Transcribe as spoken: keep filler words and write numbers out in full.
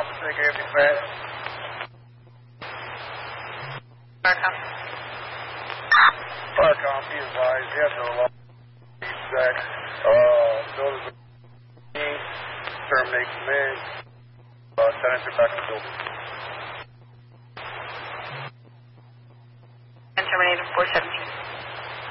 Pacific Air Defense. Farcom. Farcom, be advised, you have no law. That, uh, those are terminate command. Uh, tenants are back in the building. And terminated four seventeen.